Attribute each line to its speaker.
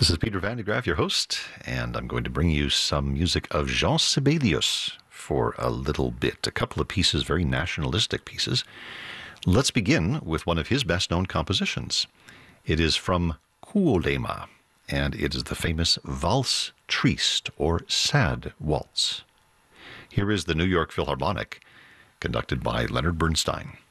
Speaker 1: This is Peter Van de Graaf, your host, and I'm going to bring you some music of Jean Sibelius for a little bit, a couple of pieces, very nationalistic pieces. Let's begin with one of his best-known compositions. It is from Kuolema, and it is the famous Valse Triste, or Sad Waltz. Here is the New York Philharmonic, conducted by Leonard Bernstein.